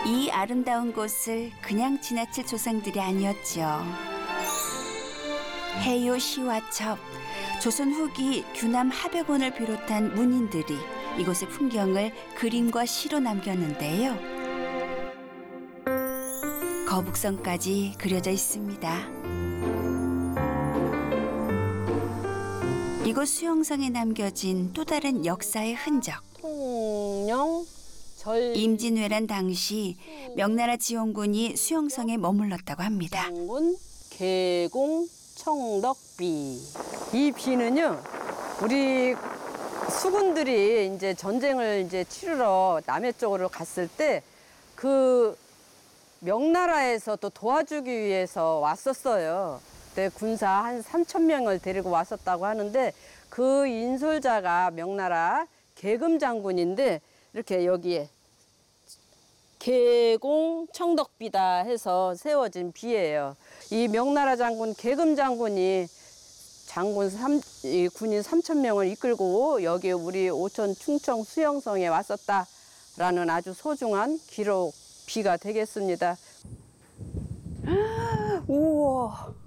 이 아름다운 곳을 그냥 지나칠 조상들이 아니었죠. 해요 시와첩, 조선 후기 규남 하백원을 비롯한 문인들이 이곳의 풍경을 그림과 시로 남겼는데요. 거북선까지 그려져 있습니다. 이곳 수영성에 남겨진 또 다른 역사의 흔적. 통영 임진왜란 당시 명나라 지원군이 수영성에 머물렀다고 합니다. 장군 계공 청덕비. 이 비는요, 우리 수군들이 이제 전쟁을 이제 치르러 남해 쪽으로 갔을 때 그 명나라에서 또 도와주기 위해서 왔었어요. 그때 군사 한 3,000명을 데리고 왔었다고 하는데 그 인솔자가 명나라 계금 장군인데 이렇게 여기에 계공 청덕비다 해서 세워진 비예요. 이 명나라 장군 계금 장군이 이 군인 3,000명을 이끌고 여기 우리 오천 충청 수영성에 왔었다라는 아주 소중한 기록 비가 되겠습니다. 우와.